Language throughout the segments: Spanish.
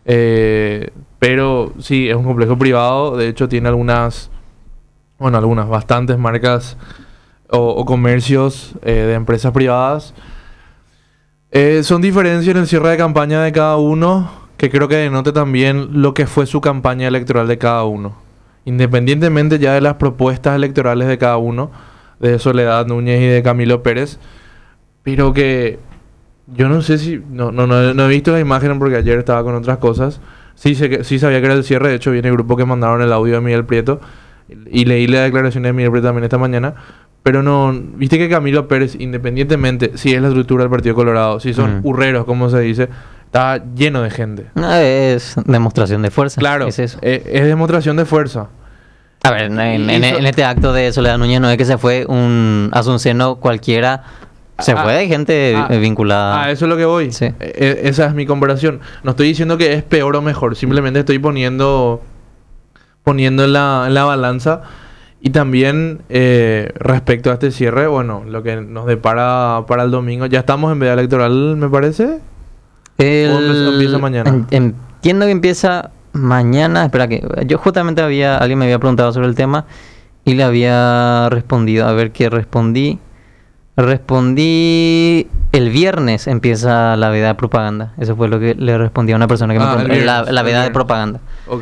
Pero sí, es un complejo privado. De hecho, tiene bastantes marcas o comercios de empresas privadas. Son diferencias en el cierre de campaña de cada uno, que creo que denota también lo que fue su campaña electoral de cada uno. Independientemente ya de las propuestas electorales de cada uno, de Soledad Núñez y de Camilo Pérez, pero que yo no sé si... No he visto la imagen porque ayer estaba con otras cosas. Sí sabía que era el cierre. De hecho, viene el grupo que mandaron el audio de Miguel Prieto. Y leí la declaración de Miguel Prieto también esta mañana. Pero no... Viste que Camilo Pérez, independientemente si es la estructura del Partido Colorado, si son hurreros, como se dice, está lleno de gente. Es demostración de fuerza. Claro, es eso. Es demostración de fuerza. A ver, en este acto de Soledad Núñez no es que se fue un asunceno cualquiera. Se fue de gente vinculada. Eso es lo que voy. Sí. Esa es mi comparación. No estoy diciendo que es peor o mejor. Simplemente estoy poniendo en la balanza. Y también respecto a este cierre, bueno, lo que nos depara para el domingo. Ya estamos en veda electoral, me parece. ¿O empieza mañana? Entiendo que empieza mañana. Espera, que yo justamente alguien me había preguntado sobre el tema y le había respondido. A ver qué respondí. Respondí el viernes empieza la veda de propaganda. Eso fue lo que le respondí a una persona que me preguntó. La veda de propaganda. Ok.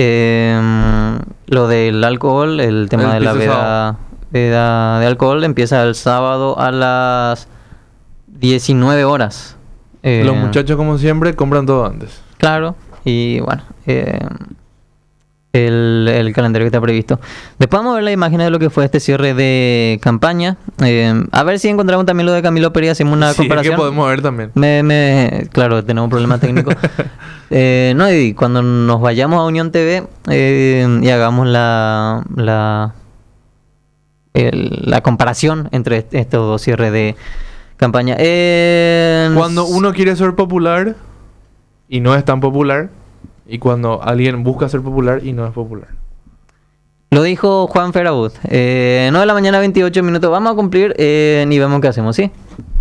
Lo del alcohol, el tema de la veda de alcohol empieza el sábado a las 19 horas. Los muchachos, como siempre, compran todo antes. Claro, y bueno, el calendario que está previsto. Después vamos a ver la imagen de lo que fue este cierre de campaña. A ver si encontramos también lo de Camilo Pérez, hacemos una comparación. Sí, que podemos ver también. Claro, tenemos problemas técnicos. Y cuando nos vayamos a Unión TV y hagamos la comparación entre estos dos cierres de campaña. Cuando uno quiere ser popular y no es tan popular, y cuando alguien busca ser popular y no es popular. Lo dijo Juan Ferabut. 9 de la mañana, 28 minutos. Vamos a cumplir y vemos qué hacemos, ¿sí?